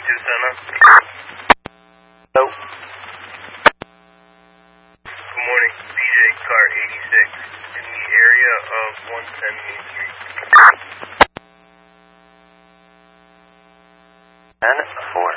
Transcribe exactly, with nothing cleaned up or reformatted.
Tucson. Hello. Good morning, B J car eighty-six in the area of one ten Main Street. ten four.